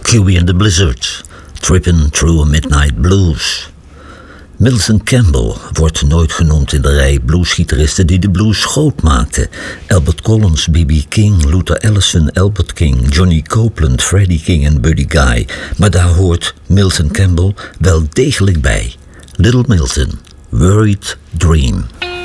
Huey and the Blizzards, Trippin' Through a Midnight Blues. Milton Campbell wordt nooit genoemd in de rij bluesgitaristen die de blues groot maakten. Albert Collins, B.B. King, Luther Allison, Albert King, Johnny Copeland, Freddie King en Buddy Guy. Maar daar hoort Milton Campbell wel degelijk bij. Little Milton, Worried Dream.